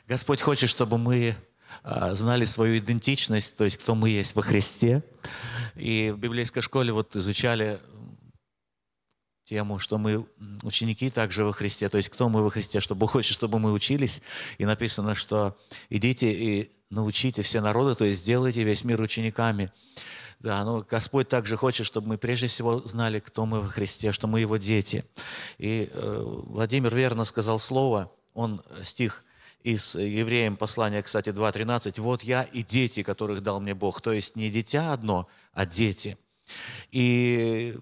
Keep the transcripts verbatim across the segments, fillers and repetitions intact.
Господь хочет, чтобы мы а, знали свою идентичность, то есть кто мы есть во Христе. И в библейской школе вот изучали тему, что мы ученики также во Христе, то есть кто мы во Христе, что Бог хочет, чтобы мы учились. И написано, что идите и научите все народы, то есть сделайте весь мир учениками. Да, но Господь также хочет, чтобы мы прежде всего знали, кто мы во Христе, что мы Его дети. И э, Владимир верно сказал слово, он стих из Евреям послания, кстати, два тринадцать. «Вот я и дети, которых дал мне Бог». То есть не дитя одно, а дети. И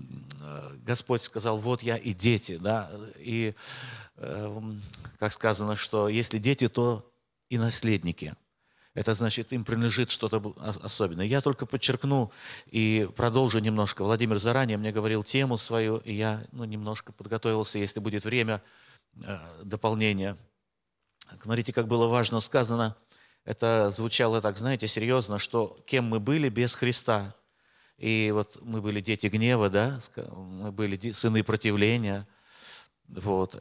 Господь сказал, вот я и дети. Да? И, э, как сказано, что если дети, то и наследники. Это значит, им принадлежит что-то особенное. Я только подчеркну и продолжу немножко. Владимир заранее мне говорил тему свою, и я ну, немножко подготовился, если будет время э, дополнения. Смотрите, как было важно сказано. Это звучало так, знаете, серьезно, что кем мы были без Христа. И вот мы были дети гнева, да, мы были сыны противления. Вот.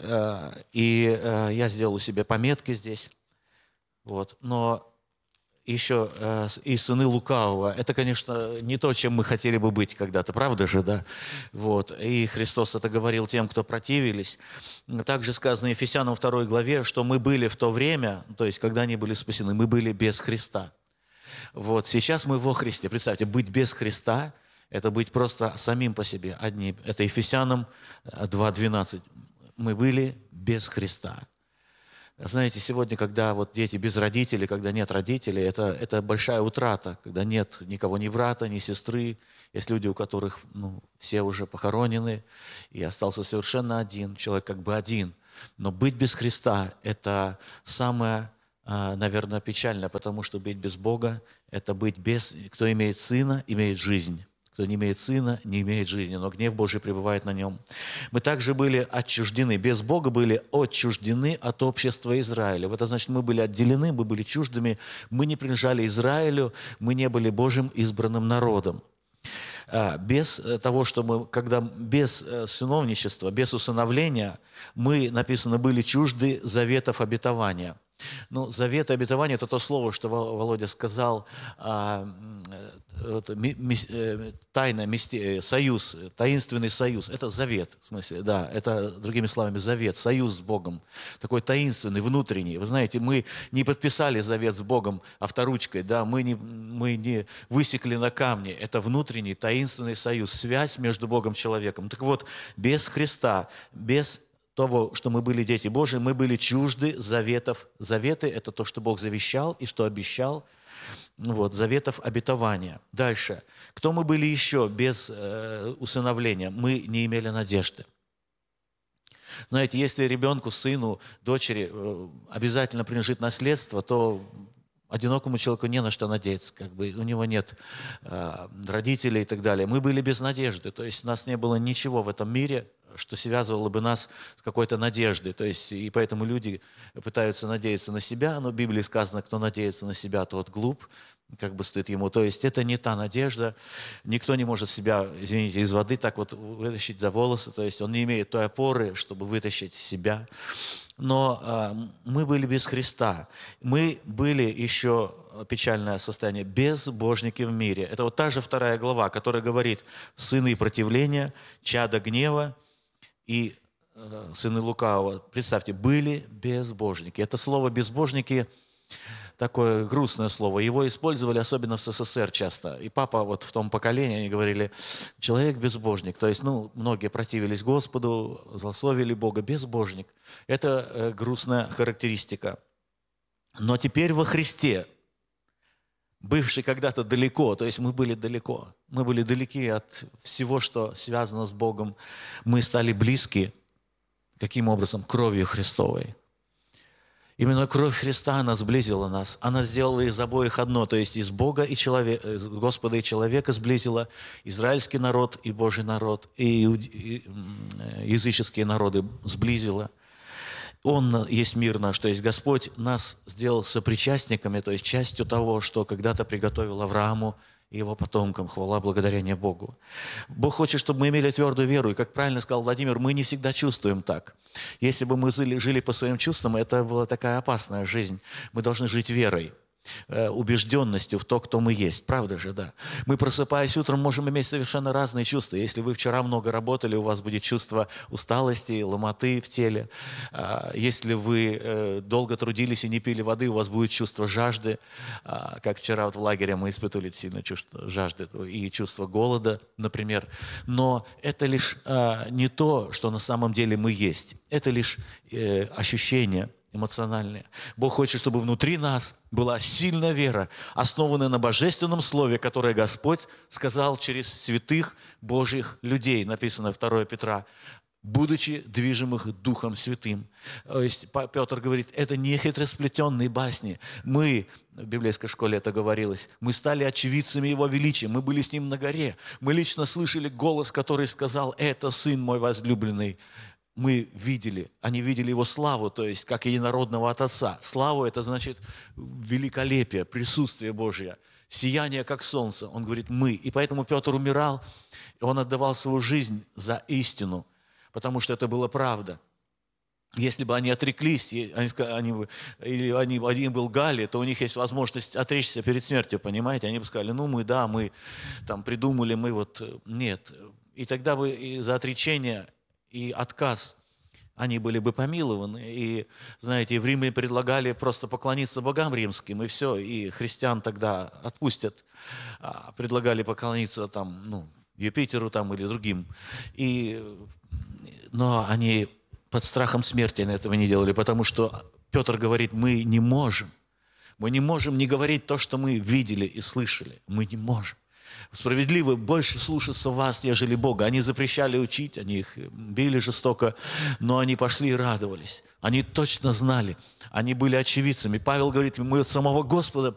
И я сделал себе пометки здесь. Вот. Но еще и сыны лукавого. Это, конечно, не то, чем мы хотели бы быть когда-то, правда же, да? Вот. И Христос это говорил тем, кто противились. Также сказано в Ефесянам второй главе, что мы были в то время, то есть когда они были спасены, мы были без Христа. Вот. Сейчас мы во Христе. Представьте, быть без Христа – это быть просто самим по себе, одни. Это Ефесянам два двенадцать. Мы были без Христа. Знаете, сегодня, когда вот дети без родителей, когда нет родителей, это, это большая утрата, когда нет никого, ни брата, ни сестры. Есть люди, у которых ну, все уже похоронены, и остался совершенно один, человек как бы один. Но быть без Христа – это самое, наверное, печальное, потому что быть без Бога – это быть без… Кто имеет Сына, имеет жизнь. Кто не имеет Сына, не имеет жизни, но гнев Божий пребывает на нем. Мы также были отчуждены, без Бога были отчуждены от общества Израиля. Это значит, мы были отделены, мы были чуждыми, мы не принадлежали Израилю, мы не были Божьим избранным народом. Без того, что мы, когда без сыновничества, без усыновления, мы, написано, были чужды заветов обетования. Ну, завет и обетование – это то слово, что Володя сказал, а, это, ми, ми, тайна, мисти, союз, таинственный союз. Это завет, в смысле, да, это, другими словами, завет, союз с Богом. Такой таинственный, внутренний. Вы знаете, мы не подписали завет с Богом авторучкой, да, мы не, мы не высекли на камне. Это внутренний, таинственный союз, связь между Богом и человеком. Так вот, без Христа, без того, что мы были дети Божии, мы были чужды заветов. Заветы – это то, что Бог завещал и что обещал. Вот, заветов обетования. Дальше. Кто мы были еще без э, усыновления? Мы не имели надежды. Знаете, если ребенку, сыну, дочери э, обязательно принадлежит наследство, то одинокому человеку не на что надеяться, как бы у него нет э, родителей и так далее. Мы были без надежды, то есть у нас не было ничего в этом мире, что связывало бы нас с какой-то надеждой. То есть, и поэтому люди пытаются надеяться на себя, но в Библии сказано, кто надеется на себя, тот глуп, как бы стыд ему. То есть это не та надежда. Никто не может себя, извините, из воды так вот вытащить за волосы. То есть он не имеет той опоры, чтобы вытащить себя. Но э, мы были без Христа. Мы были еще, печальное состояние, безбожники в мире. Это вот та же вторая глава, которая говорит, сыны противления, чада гнева и э, сыны лукавого. Представьте, были безбожники. Это слово «безбожники» такое грустное слово. Его использовали особенно в СССР часто. И папа вот в том поколении, они говорили, человек безбожник. То есть, ну, многие противились Господу, злословили Бога. Безбожник. Это э, грустная характеристика. Но теперь во Христе, бывший когда-то далеко, то есть мы были далеко, мы были далеки от всего, что связано с Богом, мы стали близки. Каким образом? Кровью Христовой. Именно кровь Христа, она сблизила нас. Она сделала из обоих одно, то есть из Бога и человека, из Господа и человека сблизила израильский народ и Божий народ, и языческие народы сблизила. Он есть мир наш, то есть Господь нас сделал сопричастниками, то есть частью того, что когда-то приготовил Аврааму, и его потомкам. Хвала, благодарение Богу. Бог хочет, чтобы мы имели твердую веру. И, как правильно сказал Владимир, мы не всегда чувствуем так. Если бы мы жили, жили по своим чувствам, это была такая опасная жизнь. Мы должны жить верой, убежденностью в то, кто мы есть. Правда же, да? Мы, просыпаясь утром, можем иметь совершенно разные чувства. Если вы вчера много работали, у вас будет чувство усталости, ломоты в теле. Если вы долго трудились и не пили воды, у вас будет чувство жажды. Как вчера вот в лагере мы испытывали сильное чувство жажды и чувство голода, например. Но это лишь не то, что на самом деле мы есть. Это лишь ощущение эмоциональные. Бог хочет, чтобы внутри нас была сильная вера, основанная на божественном слове, которое Господь сказал через святых Божьих людей, написано второе Петра, будучи движимых Духом Святым. То есть Петр говорит, это не хитросплетенные басни. Мы, в библейской школе это говорилось, мы стали очевидцами Его величия, мы были с Ним на горе, мы лично слышали голос, который сказал, это Сын мой возлюбленный. Мы видели, они видели Его славу, то есть как единородного от Отца. Славу – это значит великолепие, присутствие Божье, сияние, как солнце. Он говорит «мы». И поэтому Петр умирал, и он отдавал свою жизнь за истину, потому что это была правда. Если бы они отреклись, они, они, или они, они бы лгали, то у них есть возможность отречься перед смертью, понимаете? Они бы сказали, ну мы, да, мы там придумали, мы вот, нет. И тогда бы и за отречение и отказ, они были бы помилованы. И, знаете, в Риме предлагали просто поклониться богам римским, и все, и христиан тогда отпустят. Предлагали поклониться там, ну, Юпитеру там, или другим. И, но они под страхом смерти этого не делали, потому что Петр говорит, мы не можем. Мы не можем не говорить то, что мы видели и слышали. Мы не можем. Справедливы больше слушаться вас, нежели Бога. Они запрещали учить, они их били жестоко, но они пошли и радовались. Они точно знали, они были очевидцами. Павел говорит, мы от самого Господа